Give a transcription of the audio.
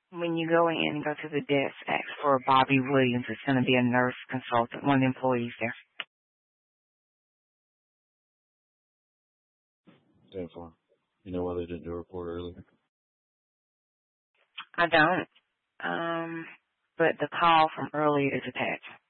When you go in and go to the desk, ask for Bobby Williams. It's going to be a nurse consultant, one of the employees there. 10-4. You know why they didn't do a report earlier? I don't. But the call from earlier is attached.